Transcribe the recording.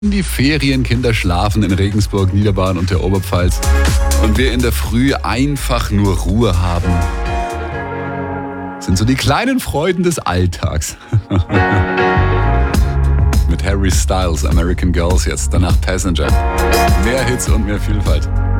Die Ferienkinder schlafen in Regensburg, Niederbayern und der Oberpfalz. Und wir in der Früh einfach nur Ruhe haben. Sind so die kleinen Freuden des Alltags. Mit Harry Styles, American Girls jetzt, danach Passenger. Mehr Hits und mehr Vielfalt.